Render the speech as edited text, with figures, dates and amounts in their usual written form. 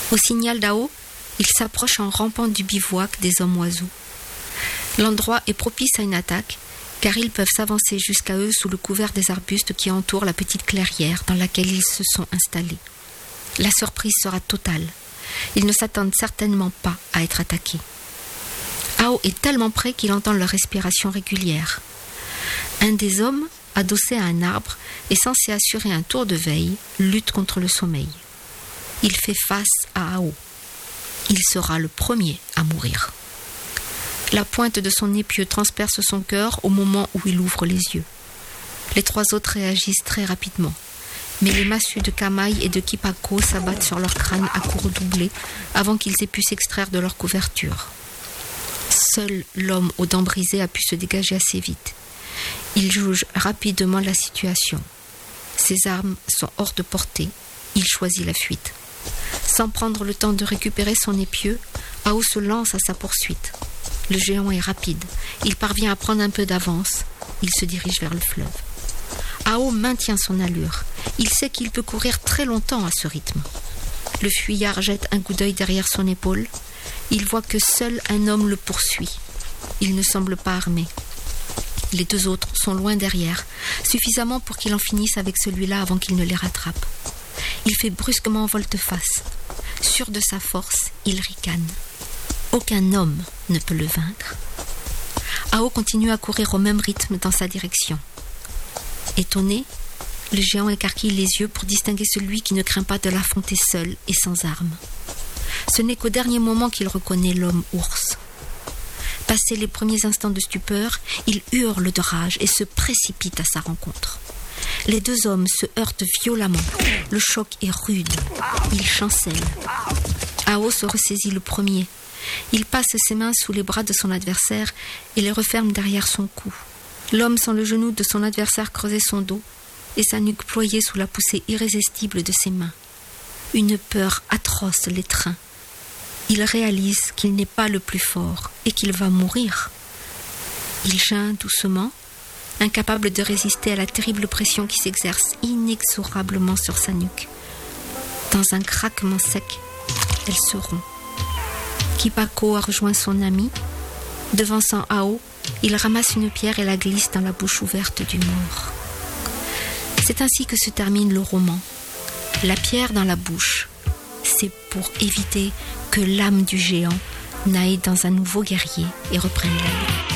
Au signal d'Ao, il s'approche en rampant du bivouac des hommes-oiseaux. L'endroit est propice à une attaque, car ils peuvent s'avancer jusqu'à eux sous le couvert des arbustes qui entourent la petite clairière dans laquelle ils se sont installés. La surprise sera totale. Ils ne s'attendent certainement pas à être attaqués. Ao est tellement près qu'il entend leur respiration régulière. Un des hommes, adossé à un arbre et censé assurer un tour de veille, lutte contre le sommeil. Il fait face à Ao. Il sera le premier à mourir. La pointe de son épieu transperce son cœur au moment où il ouvre les yeux. Les trois autres réagissent très rapidement, mais les massues de Kamaï et de Kipako s'abattent sur leur crâne à coups redoublés avant qu'ils aient pu s'extraire de leur couverture. Seul l'homme aux dents brisées a pu se dégager assez vite. Il jauge rapidement la situation. Ses armes sont hors de portée. Il choisit la fuite. Sans prendre le temps de récupérer son épieu, Ao se lance à sa poursuite. Le géant est rapide. Il parvient à prendre un peu d'avance. Il se dirige vers le fleuve. Ao maintient son allure. Il sait qu'il peut courir très longtemps à ce rythme. Le fuyard jette un coup d'œil derrière son épaule. Il voit que seul un homme le poursuit. Il ne semble pas armé. Les deux autres sont loin derrière, suffisamment pour qu'il en finisse avec celui-là avant qu'il ne les rattrape. Il fait brusquement volte-face. Sûr de sa force, il ricane. Aucun homme ne peut le vaincre. Ao continue à courir au même rythme dans sa direction. Étonné, le géant écarquille les yeux pour distinguer celui qui ne craint pas de l'affronter seul et sans armes. Ce n'est qu'au dernier moment qu'il reconnaît l'homme ours. Passé les premiers instants de stupeur, il hurle de rage et se précipite à sa rencontre. Les deux hommes se heurtent violemment. Le choc est rude. Ils chancellent. Ao se ressaisit le premier. Il passe ses mains sous les bras de son adversaire et les referme derrière son cou. L'homme sent le genou de son adversaire creuser son dos et sa nuque ployée sous la poussée irrésistible de ses mains. Une peur atroce l'étreint. Il réalise qu'il n'est pas le plus fort et qu'il va mourir. Il geint doucement, incapable de résister à la terrible pression qui s'exerce inexorablement sur sa nuque. Dans un craquement sec, elle se rompt. Kipako a rejoint son ami. Devançant Ao, il ramasse une pierre et la glisse dans la bouche ouverte du mort. C'est ainsi que se termine le roman. La pierre dans la bouche, c'est pour éviter que l'âme du géant n'aille dans un nouveau guerrier et reprenne la vie.